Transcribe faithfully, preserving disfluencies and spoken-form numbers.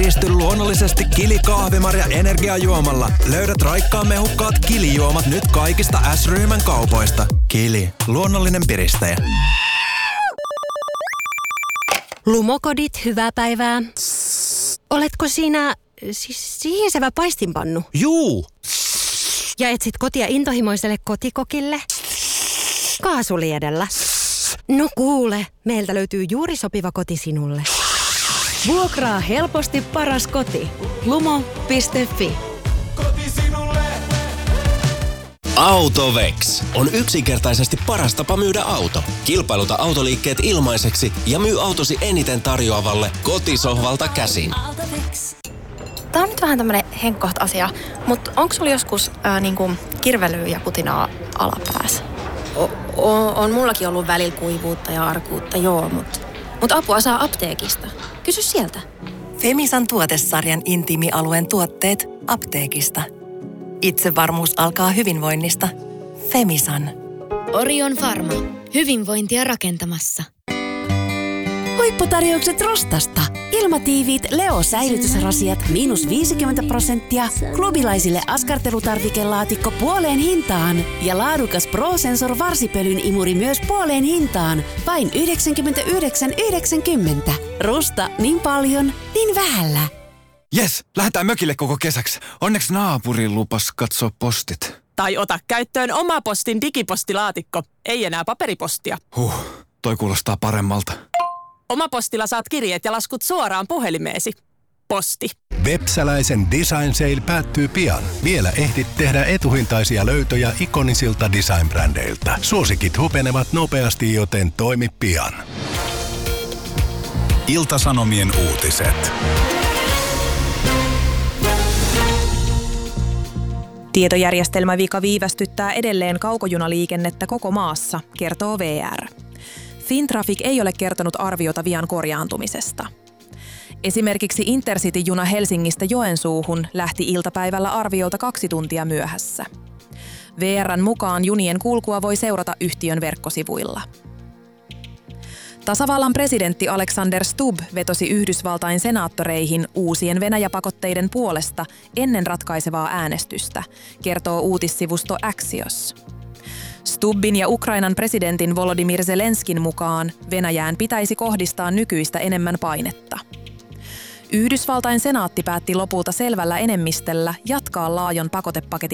Piristy luonnollisesti Kili kahvimarja energiajuomalla. Löydät raikkaan mehukkaat Kili-juomat nyt kaikista S-ryhmän kaupoista. Kili, luonnollinen piristäjä. Lumokodit, hyvää päivää. Oletko sinä, siis sihisevä paistinpannu? Juu! Ja etsit kotia intohimoiselle kotikokille? Kaasuliedellä. No kuule, meiltä löytyy juuri sopiva koti sinulle. Vuokraa helposti paras koti. lumo piste fi. Koti sinulle. AutoVex on yksinkertaisesti paras tapa myydä auto. Kilpailuta autoliikkeet ilmaiseksi ja myy autosi eniten tarjoavalle kotisohvalta käsin. Tää on nyt vähän tämmönen henkkoht asia, mutta onko sulla joskus ää, niinku kirvelyä ja kutinaa alapäässä? O- o- on mullakin ollut välillä kuivuutta ja arkuutta, joo, mutta mut apua saa apteekista. Kysy sieltä. Femisan tuotesarjan intiimialueen tuotteet apteekista. Itsevarmuus alkaa hyvinvoinnista. Femisan. Orion Pharma. Hyvinvointia rakentamassa. Huipputarjoukset Rostasta. Ilmatiiviit Leo-säilytysrasiat miinus viisikymmentä prosenttia. Klubilaisille askartelutarvikelaatikko puoleen hintaan. Ja laadukas Pro-Sensor varsipölyn imuri myös puoleen hintaan. Vain yhdeksänkymmentäyhdeksän yhdeksänkymmentä. Rusta niin paljon, niin vähällä. Jes, lähdetään mökille koko kesäksi. Onneksi naapuri lupas katsoa postit. Tai ota käyttöön oma postin digipostilaatikko. Ei enää paperipostia. Huh, toi kuulostaa paremmalta. Oma postilla saat kirjeet ja laskut suoraan puhelimeesi. Posti. Vepsäläisen Design Sale päättyy pian. Vielä ehdit tehdä etuhintaisia löytöjä ikonisilta design-brändeiltä. Suosikit hupenevat nopeasti, joten toimi pian. Ilta-Sanomien uutiset. Tietojärjestelmävika viivästyttää edelleen kaukojunaliikennettä koko maassa, kertoo V R. Fintraffic ei ole kertonut arviota vian korjaantumisesta. Esimerkiksi Intercity-juna Helsingistä Joensuuhun lähti iltapäivällä arviolta kaksi tuntia myöhässä. V R:n mukaan junien kulkua voi seurata yhtiön verkkosivuilla. Tasavallan presidentti Alexander Stubb vetosi Yhdysvaltain senaattoreihin uusien Venäjä-pakotteiden puolesta ennen ratkaisevaa äänestystä, kertoo uutissivusto Axios. Stubbin ja Ukrainan presidentin Volodymyr Zelenskin mukaan Venäjään pitäisi kohdistaa nykyistä enemmän painetta. Yhdysvaltain senaatti päätti lopulta selvällä enemmistöllä jatkaa laajon pakotepaketin